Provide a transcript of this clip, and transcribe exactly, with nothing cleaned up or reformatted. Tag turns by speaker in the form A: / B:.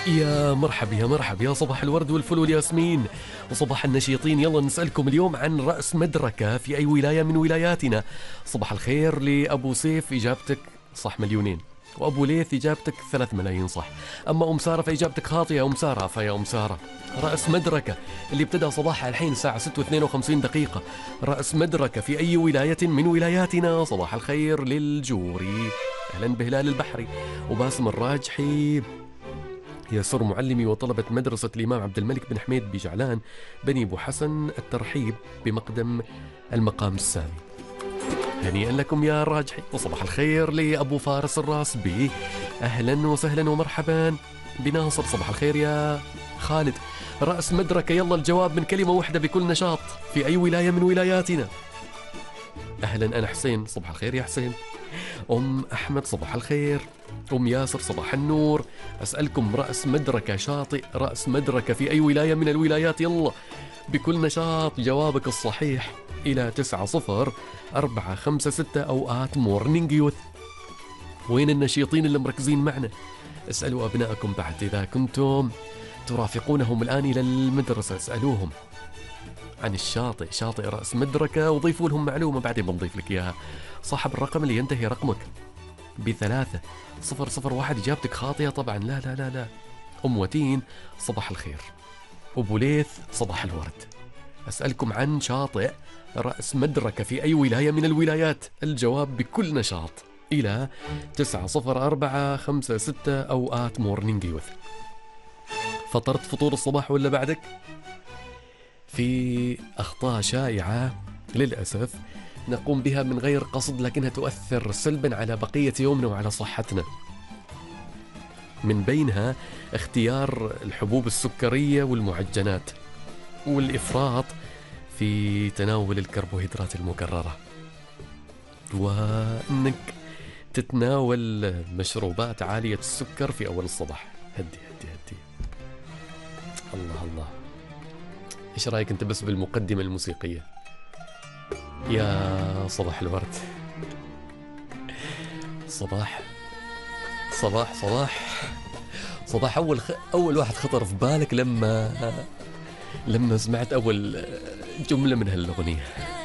A: يا مرحب يا مرحب يا صباح الورد والفل والياسمين وصباح النشيطين. يلا نسألكم اليوم عن رأس مدركة في أي ولاية من ولاياتنا. صباح الخير لأبو سيف، إجابتك صح مليونين، وأبو ليث إجابتك ثلاث ملايين صح. أما أم سارة فإجابتك خاطئة. أم سارة فيا أم سارة، رأس مدركة اللي ابتدأ صباحها الحين الساعة ستة واثنين وخمسين دقيقة، رأس مدركة في أي ولاية من ولاياتنا. صباح الخير للجوري، أهلا بهلال البحري وباسم الراجحي، يسر معلمي وطلبة مدرسة الإمام عبد الملك بن حميد بجعلان بني أبو حسن الترحيب بمقدم المقام السامي. هنيئا لكم يا راجحي. وصباح الخير لأبو فارس الراسبي، أهلا وسهلا ومرحبا بناصر. صباح الخير يا خالد، رأس مدركة يلا الجواب من كلمة واحدة بكل نشاط في أي ولاية من ولاياتنا. أهلا أنا حسين، صباح الخير يا حسين. أم أحمد صباح الخير. أم ياسر صباح النور. أسألكم رأس مدركة شاطئ، رأس مدركة في أي ولاية من الولايات يلا بكل نشاط. جوابك الصحيح إلى تسعة صفر أربعة خمسة ستة أوقات مورنينج يوث. وين النشيطين اللي مركزين معنا؟ اسألوا أبنائكم بعد إذا كنتم ترافقونهم الآن إلى المدرسة، اسألوهم عن الشاطئ، شاطئ رأس مدركة، وضيفوا لهم معلومة بعدين بنضيف لك إياها. صاحب الرقم اللي ينتهي رقمك بثلاثة صفر صفر واحد إجابتك خاطئة طبعا. لا لا لا لا. أم وتين صباح الخير. أبو ليث صباح الورد. أسألكم عن شاطئ رأس مدركة في أي ولاية من الولايات. الجواب بكل نشاط إلى تسعة صفر أربعة خمسة ستة أوقات مورنينج يوث. فطرت فطور الصباح ولا بعدك؟ في أخطاء شائعة للأسف نقوم بها من غير قصد، لكنها تؤثر سلبا على بقية يومنا وعلى صحتنا. من بينها اختيار الحبوب السكرية والمعجنات، والإفراط في تناول الكربوهيدرات المكررة، وأنك تتناول مشروبات عالية السكر في أول الصباح. هدي هدي هدي. الله الله، إيش رأيك أنت بس بالمقدمة الموسيقية؟ يا صباح الورد، صباح صباح صباح صباح. أول خ... أول واحد خطر في بالك لما لما سمعت أول جملة من هالأغنية.